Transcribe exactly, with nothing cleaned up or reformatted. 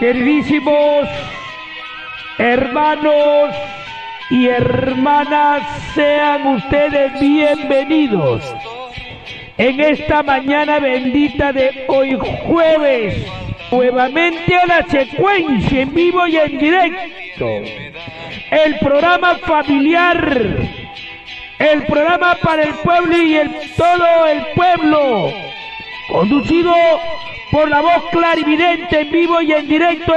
Queridísimos hermanos y hermanas, sean ustedes bienvenidos en esta mañana bendita de hoy jueves, nuevamente a la secuencia en vivo y en directo, el programa familiar, el programa para el pueblo y el todo el pueblo, conducido por la voz clarividente en vivo y en directo